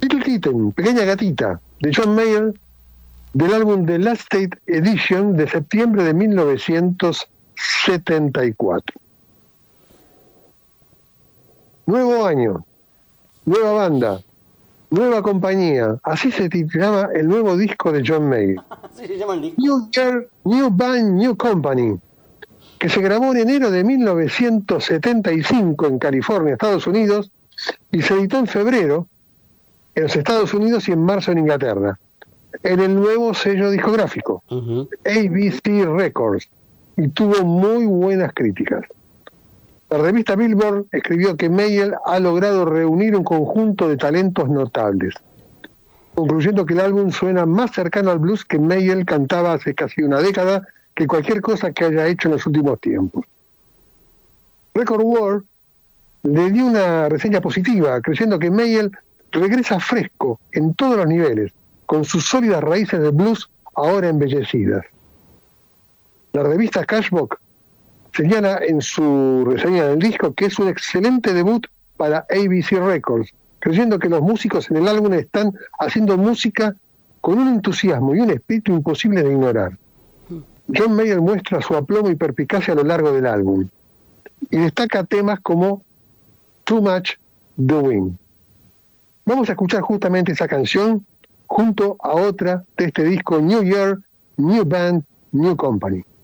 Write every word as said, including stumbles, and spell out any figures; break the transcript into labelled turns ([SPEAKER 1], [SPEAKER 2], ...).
[SPEAKER 1] Little Kitten, Pequeña Gatita, de John Mayer, del álbum The Last State Edition de septiembre de mil novecientos setenta y cuatro. Nuevo año, nueva banda, nueva compañía, así se titulaba el nuevo disco de John Mayer.
[SPEAKER 2] Así se llama el disco.
[SPEAKER 1] New Year, New Band, New Company, que se grabó en enero de mil novecientos setenta y cinco en California, Estados Unidos, y se editó en febrero en los Estados Unidos y en marzo en Inglaterra, en el nuevo sello discográfico, uh-huh. A B C Records, y tuvo muy buenas críticas. La revista Billboard escribió que Mayer ha logrado reunir un conjunto de talentos notables, concluyendo que el álbum suena más cercano al blues que Mayer cantaba hace casi una década que cualquier cosa que haya hecho en los últimos tiempos. Record World le dio una reseña positiva, creyendo que Mayer regresa fresco en todos los niveles, con sus sólidas raíces de blues ahora embellecidas. La revista Cashbox señala en su reseña del disco que es un excelente debut para A B C Records, creyendo que los músicos en el álbum están haciendo música con un entusiasmo y un espíritu imposible de ignorar. John Mayer muestra su aplomo y perspicacia a lo largo del álbum y destaca temas como Too Much Doing. Vamos a escuchar justamente esa canción junto a otra de este disco, New Year, New Band, New Company.